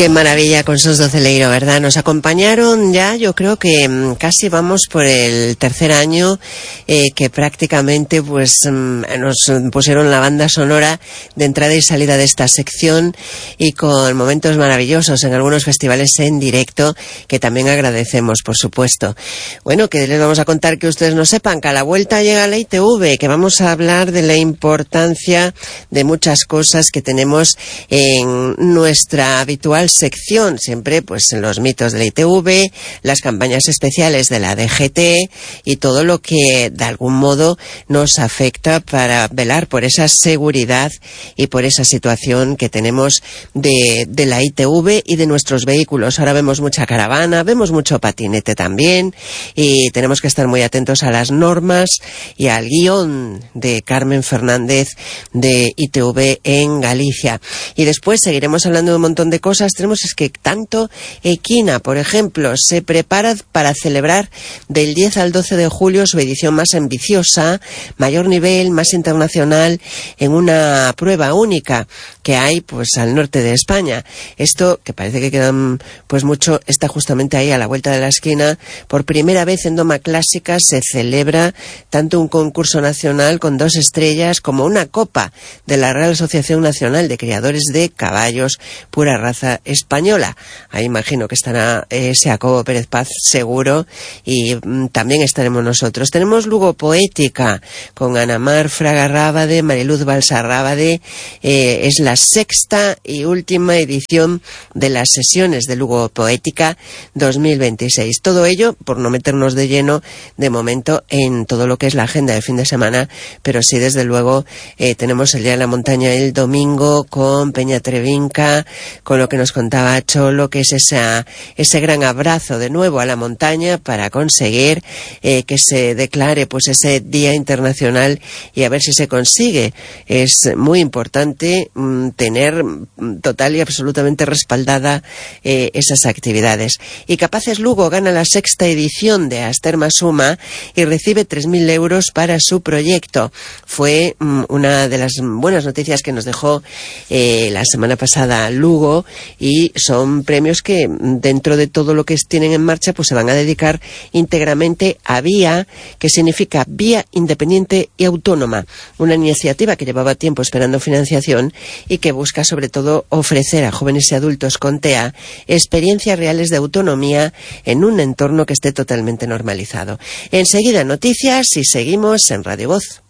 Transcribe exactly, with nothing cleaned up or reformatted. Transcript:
Qué maravilla con Sons do Celeiro, ¿verdad? Nos acompañaron ya, yo creo que mmm, casi vamos por el tercer año eh, que prácticamente pues mmm, nos pusieron la banda sonora de entrada y salida de esta sección, y con momentos maravillosos en algunos festivales en directo que también agradecemos, por supuesto. Bueno, que les vamos a contar que ustedes no sepan, que a la vuelta llega la I T V, que vamos a hablar de la importancia de muchas cosas que tenemos en nuestra habitual sección, siempre pues en los mitos de la I T V, las campañas especiales de la D G T y todo lo que de algún modo nos afecta para velar por esa seguridad y por esa situación que tenemos de, de la I T V y de nuestros vehículos. Ahora vemos mucha caravana, vemos mucho patinete también, y tenemos que estar muy atentos a las normas y al guión de Carmen Fernández de I T V en Galicia. Y después seguiremos hablando de un montón de cosas. Tenemos es que tanto Equina, por ejemplo, se prepara para celebrar del diez al doce de julio su edición más ambiciosa, mayor nivel, más internacional, en una prueba única que hay pues al norte de España. Esto, que parece que queda pues mucho, está justamente ahí a la vuelta de la esquina. Por primera vez en Doma Clásica se celebra tanto un concurso nacional con dos estrellas como una copa de la Real Asociación Nacional de Criadores de Caballos Pura Raza Española. Ahí imagino que estará eh, Jacobo Pérez Paz seguro, y mm, también estaremos nosotros. Tenemos Lugo Poética con Ana Mar Fraga Rábade, Mariluz Balsa Rábade. Eh, es la sexta y última edición de las sesiones de Lugo Poética dos mil veintiséis. Todo ello por no meternos de lleno de momento en todo lo que es la agenda de fin de semana, pero sí desde luego eh, tenemos el Día de la Montaña el domingo con Peña Trevinca, con lo que nos contaba Cholo, que es esa, ese gran abrazo de nuevo a la montaña para conseguir eh, que se declare pues ese Día Internacional, y a ver si se consigue. Es muy importante mm, tener total y absolutamente respaldada eh, esas actividades. Y Capaces Lugo gana la sexta edición de Asterma Suma y recibe tres mil euros para su proyecto. Fue mm, una de las buenas noticias que nos dejó eh, la semana pasada Lugo, y son premios que dentro de todo lo que tienen en marcha pues se van a dedicar íntegramente a VIA, que significa Vía Independiente y Autónoma, una iniciativa que llevaba tiempo esperando financiación y que busca sobre todo ofrecer a jóvenes y adultos con T E A experiencias reales de autonomía en un entorno que esté totalmente normalizado. Enseguida noticias y seguimos en Radio Voz.